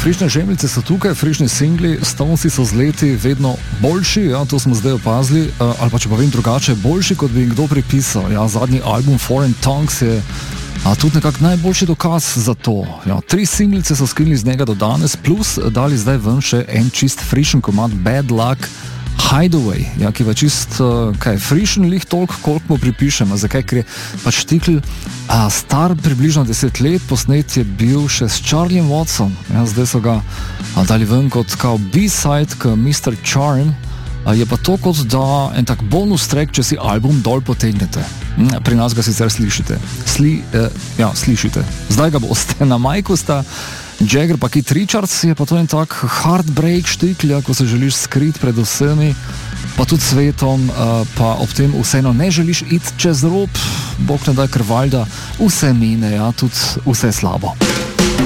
frišne žemljice so tukaj, frišni singli, Stonesi so z leti vedno boljši, ja, to smo zdaj opazili, ali pa če povem drugače, boljši, kot bi jim kdo pripisal. Ja, zadnji album Foreign Tongues je tudi nekako najboljši dokaz za to. Ja, 3 singlice so skrinili z njega do danes, plus dali zdaj ven še en čist frišen komad Bad Luck Hideaway, ja, ki je čist frišen lih toliko, koliko mu pripišemo. Zakaj? Ker je pač Stikl star približno 10 let, posnet je bil še s Charliem Watson. Ja, zdaj so ga dali ven kot kao B-side k Mr. Charm. Je pa to kot da en tak bonus track, če si album dol potegnete. Pri nas ga sicer slišite. Slišite. Zdaj ga boste. Na majku sta Jagger pa Keith Richards, je pa to en tak heartbreak štiklja, ko se želiš skriti pred vsemi, pa tudi svetom, pa ob tem vseeno ne želiš iti čez rob, bog ne daj, ker valjda vse mine, ja, tudi vse slabo.